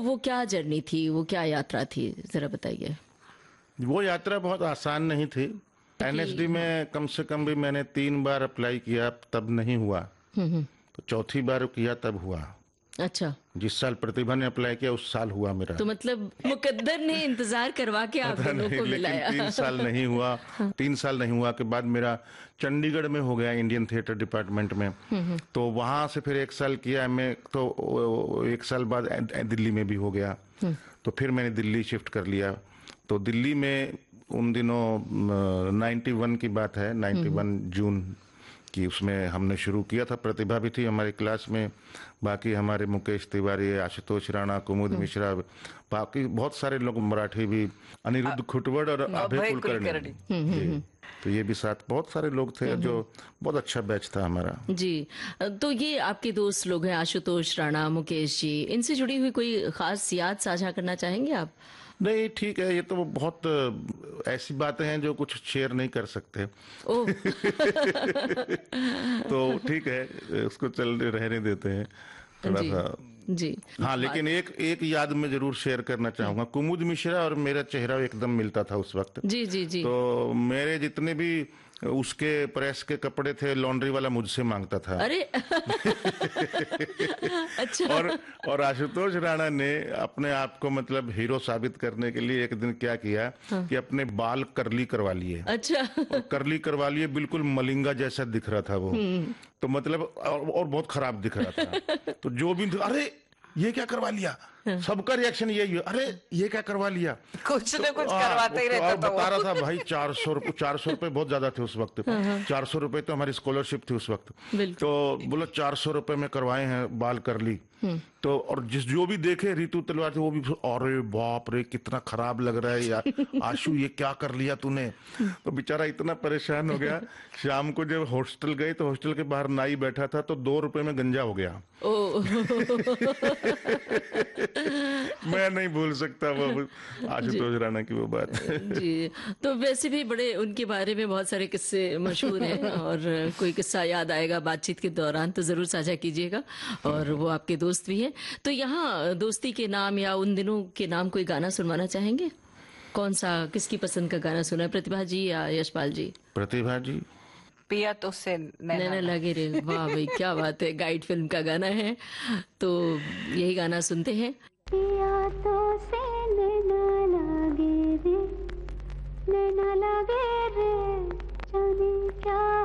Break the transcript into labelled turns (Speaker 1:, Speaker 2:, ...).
Speaker 1: वो क्या जर्नी थी, वो क्या यात्रा थी, जरा बताइए।
Speaker 2: वो यात्रा बहुत आसान नहीं थी। एनएसडी में कम से कम भी मैंने 3 बार अप्लाई किया, तब नहीं हुआ। तो चौथी बार किया तब हुआ।
Speaker 1: अच्छा।
Speaker 2: जिस साल प्रतिभा ने अप्लाई किया उस साल हुआ मेरा।
Speaker 1: तो मतलब मुकद्दर ने इंतजार करवा के आप
Speaker 2: पता
Speaker 1: दोनों
Speaker 2: नहीं,
Speaker 1: को
Speaker 2: लेकिन
Speaker 1: मिलाया।
Speaker 2: 3 साल नहीं हुआ। 3 साल नहीं हुआ के बाद मेरा चंडीगढ़ में हो गया, इंडियन थिएटर डिपार्टमेंट में। तो वहां से फिर 1 साल किया एमए, तो 1 साल बाद दिल्ली में भी हो गया। तो फिर मैंने दिल्ली शिफ्ट कर लिया। तो दिल्ली में उन दिनों 91 की बात है, 91 जून की, उसमें हमने शुरू किया था। प्रतिभा भी थी हमारी क्लास में, बाकी हमारे मुकेश तिवारी, आशुतोष राणा, कुमुद मिश्रा, बाकी बहुत सारे लोग, मराठी भी, अनिरुद्ध खुटवड़ और अभय कुलकर्णी। तो ये भी साथ बहुत सारे लोग थे, जो बहुत अच्छा बैच था हमारा।
Speaker 1: जी। तो ये आपके दोस्त लोग हैं, आशुतोष राणा, मुकेश जी, इनसे जुड़ी हुई कोई खास याद साझा करना चाहेंगे आप?
Speaker 2: नहीं, ठीक है, ये तो बहुत ऐसी बातें हैं जो कुछ शेयर नहीं कर सकते।
Speaker 1: ओह।
Speaker 2: तो ठीक है, उसको चल रहने देते हैं थोड़ा
Speaker 1: जी,
Speaker 2: सा।
Speaker 1: जी।
Speaker 2: हाँ, लेकिन एक याद मैं जरूर शेयर करना चाहूंगा। कुमुद मिश्रा और मेरा चेहरा एकदम मिलता था उस वक्त।
Speaker 1: जी, जी, जी।
Speaker 2: तो मेरे जितने भी उसके प्रेस के कपड़े थे, लॉन्ड्री वाला मुझसे मांगता था।
Speaker 1: अरे। अच्छा।
Speaker 2: और आशुतोष राणा ने अपने आप को मतलब हीरो साबित करने के लिए एक दिन क्या किया कि अपने बाल कर्ली करवा लिए।
Speaker 1: अच्छा।
Speaker 2: और कर्ली करवा लिए, बिल्कुल मलिंगा जैसा दिख रहा था वो। तो मतलब और बहुत खराब दिख रहा था। तो जो भी, अरे ये क्या करवा लिया, सबका रिएक्शन यही है, अरे ये क्या करवा लिया।
Speaker 3: कुछ न कुछ करवाता ही रहता था।
Speaker 2: बता रहा था भाई, 400 रुपए बहुत ज्यादा थे उस वक्त। 400 रुपए तो हमारी स्कॉलरशिप थी उस वक्त। तो बोला 400 रुपए में करवाए हैं बाल करली। तो और जो भी देखे ऋतु तलवार थे, वो भी, अरे बाप रे कितना खराब लग रहा है यार, आशु ये क्या कर लिया तूने। तो बेचारा इतना परेशान हो गया। शाम को जब हॉस्टल गए तो हॉस्टल के बाहर नाई बैठा था, तो 2 रुपए में गंजा हो गया। मैं नहीं भूल सकता वो आशुतोष राणा की वो बात।
Speaker 1: जी। तो वैसे भी बड़े उनके बारे में बहुत सारे किस्से मशहूर हैं, और कोई किस्सा याद आएगा बातचीत के दौरान तो जरूर साझा कीजिएगा। और वो आपके दोस्त भी हैं, तो यहाँ दोस्ती के नाम या उन दिनों के नाम कोई गाना सुनवाना चाहेंगे? कौन सा, किसकी पसंद का गाना सुना है, प्रतिभा जी या यशपाल जी?
Speaker 2: प्रतिभा जी।
Speaker 3: पिया तो से
Speaker 1: नैना लगे रे। वाह भाई, क्या बात है, गाइड फिल्म का गाना है, तो यही गाना सुनते हैं।
Speaker 4: पिया तो से नैना लगे रे, नैना लगे रे, जाने क्या